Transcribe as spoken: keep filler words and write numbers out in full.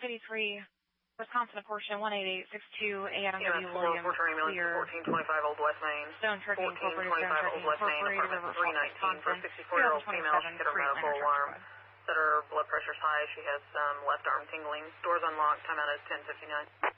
eighty-three, Wisconsin portion one eight eight six two, A Adam W. Williams, Williams, clear. fourteen twenty-five Old West Main. Stone Turkey Incorporated, Stone Turkey Old West Main, Incorporated, apartment River three Falls, nineteen for a Wisconsin, sixty-four-year-old female. She hit her medical alarm. Said her blood pressure's high. She has some left arm tingling. Doors unlocked. Time out is ten fifty-nine.